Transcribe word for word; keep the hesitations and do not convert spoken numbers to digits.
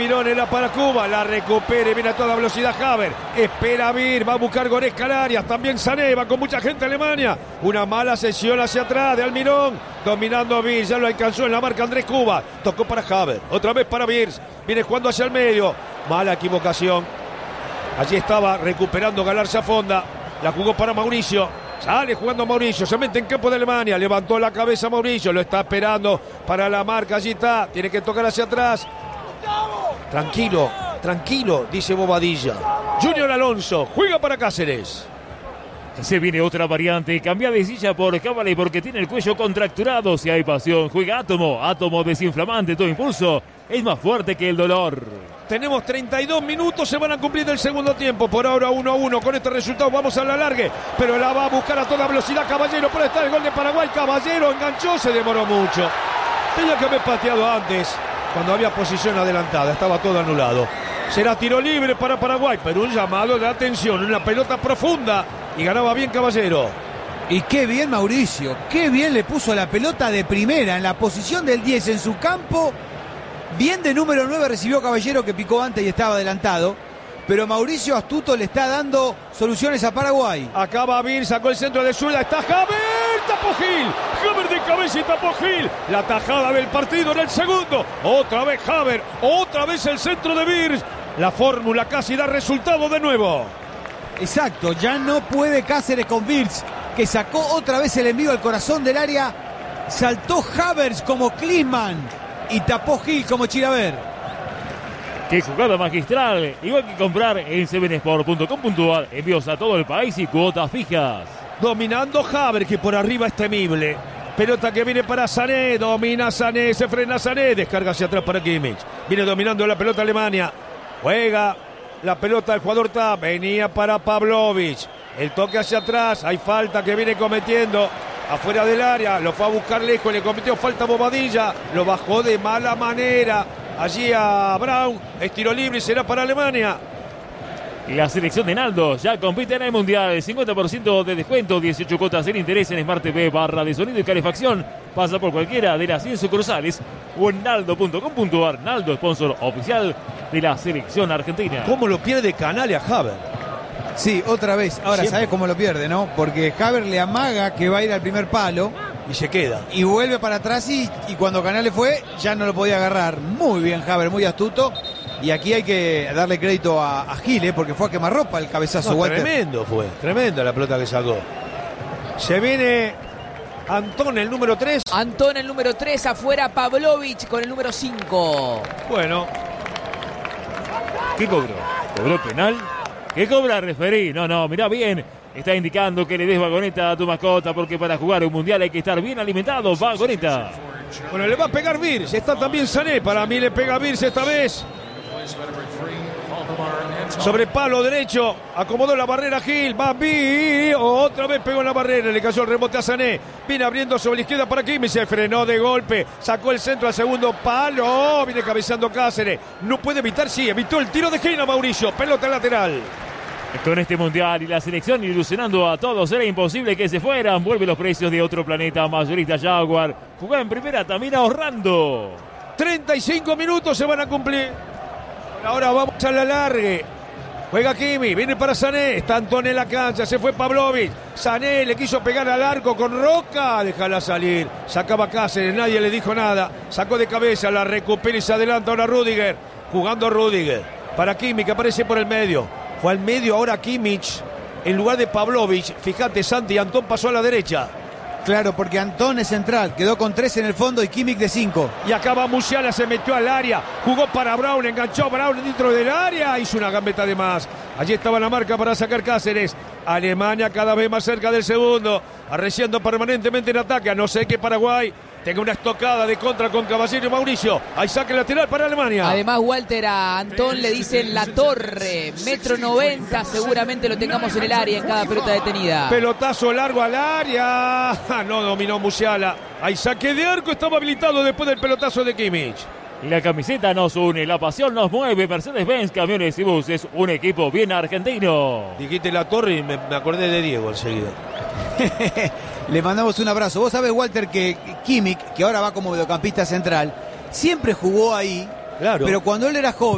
Almirón era para Cuba, la recupera y viene a toda velocidad Haver. Espera Vir, va a buscar Goretzka al área. También Sané, va con mucha gente Alemania. Una mala sesión hacia atrás de Almirón. Dominando Vir, ya lo alcanzó en la marca Andrés Cuba. Tocó para Haver, otra vez para Vir. Viene jugando hacia el medio. Mala equivocación. Allí estaba recuperando Galarza Fonda. La jugó para Mauricio. Sale jugando Mauricio, se mete en campo de Alemania. Levantó la cabeza Mauricio, lo está esperando para la marca. Allí está, tiene que tocar hacia atrás. Tranquilo, tranquilo, dice Bobadilla. Junior Alonso, juega para Cáceres. Se viene otra variante, cambia de silla por Cábala porque tiene el cuello contracturado. Si hay pasión, juega Átomo, Átomo desinflamante, todo impulso es más fuerte que el dolor. Tenemos treinta y dos minutos, se van a cumplir del segundo tiempo. Por ahora uno a uno, con este resultado vamos a la largue. Pero la va a buscar a toda velocidad Caballero. Por estar el gol de Paraguay, Caballero enganchó, se demoró mucho. Tenía que haber pateado antes, cuando había posición adelantada, estaba todo anulado. Será tiro libre para Paraguay, pero un llamado de atención, una pelota profunda. Y ganaba bien Caballero. Y qué bien Mauricio, qué bien le puso la pelota de primera en la posición del diez en su campo. Bien de número nueve recibió Caballero, que picó antes y estaba adelantado. Pero Mauricio astuto le está dando soluciones a Paraguay. Acaba Vir, sacó el centro de Zula, está Haver, tapó Gil. Haver de cabeza y tapó Gil. La tajada del partido en el segundo. Otra vez Haver, otra vez el centro de Vir. La fórmula casi da resultado de nuevo. Exacto, ya no puede Cáceres con Virz, que sacó otra vez el envío al corazón del área. Saltó Havertz como Klinsmann y tapó Gil como Chilaver. Qué jugada magistral, igual que comprar en seven sport punto com punto a r, envíos a todo el país y cuotas fijas. Dominando Haver, que por arriba es temible. Pelota que viene para Sané, domina Sané, se frena Sané, descarga hacia atrás para Kimmich. Viene dominando la pelota Alemania, juega la pelota del jugador T A, venía para Pavlovic. El toque hacia atrás, hay falta que viene cometiendo afuera del área, lo fue a buscar lejos, le cometió falta Bobadilla, lo bajó de mala manera allí a Brown, es tiro libre y será para Alemania. La selección de Naldo ya compite en el Mundial, cincuenta por ciento de descuento, dieciocho cuotas en interés en Smart T V, barra de sonido y calefacción. Pasa por cualquiera de las cien sucursales o en naldo punto com punto a r. Naldo, sponsor oficial de la selección argentina. ¿Cómo lo pierde Canale a Haver? Sí, otra vez. Ahora, Siempre. ¿sabes cómo lo pierde, no? Porque Haver le amaga que va a ir al primer palo. Y se queda. Y vuelve para atrás y, y cuando Canale fue, ya no lo podía agarrar. Muy bien Haver, muy astuto. Y aquí hay que darle crédito a, a Gil, ¿eh? Porque fue a quemarropa el cabezazo. No, Walter. tremendo fue, tremenda la pelota que sacó. Se viene Antón, el número tres. Antón, el número tres, afuera Pavlovic con el número cinco. Bueno. ¿Qué cobró? ¿Cobró penal? ¿Qué cobra referí? No, no, mirá bien. Está indicando que le des vagoneta a tu mascota porque para jugar un mundial hay que estar bien alimentado. Vagoneta. Bueno, le va a pegar Virz. Está también Sané. Para mí le pega Virz esta vez. Sobre palo derecho, acomodó la barrera Gil, va Vir, otra vez pegó en la barrera, le cayó el rebote a Sané, viene abriendo sobre la izquierda para Kimmich, se frenó de golpe, sacó el centro al segundo palo, viene cabeceando Cáceres, no puede evitar, sí, evitó el tiro de esquina Mauricio, pelota lateral. Con este mundial y la selección ilusionando a todos, era imposible que se fueran, vuelve los precios de otro planeta, mayorista Jaguar, jugaba en primera, también ahorrando. treinta y cinco minutos se van a cumplir. Ahora vamos a la largue. Juega Kimmich, viene para Sané, está Antón en la cancha, se fue Pavlovic. Sané le quiso pegar al arco con Roca, déjala salir. Sacaba Cáceres, nadie le dijo nada. Sacó de cabeza, la recupera y se adelanta ahora Rüdiger. Jugando Rüdiger. Para Kimmich que aparece por el medio. Fue al medio ahora Kimmich en lugar de Pavlovic. Fíjate, Santi, Antón pasó a la derecha. Claro, porque Antón es central, quedó con tres en el fondo y Kimmich de cinco. Y acaba Musiala, se metió al área, jugó para Brown, enganchó a Brown dentro del área, hizo una gambeta de más. Allí estaba la marca para sacar Cáceres. Alemania cada vez más cerca del segundo, arreciando permanentemente en ataque, a no ser que Paraguay tenga una estocada de contra con Caballero y Mauricio. Hay saque lateral para Alemania. Además, Walter, a Antón le dicen la torre, metro noventa, seguramente lo tengamos en el área en cada pelota detenida. Pelotazo largo al área. Ah, no dominó Musiala. Hay saque de arco, estaba habilitado después del pelotazo de Kimmich. La camiseta nos une, la pasión nos mueve. Mercedes-Benz, camiones y buses, un equipo bien argentino. Dijiste la torre y me, me acordé de Diego enseguida. Le mandamos un abrazo. Vos sabés, Walter, que Kimmich, que ahora va como mediocampista central, siempre jugó ahí, claro. Pero cuando él era joven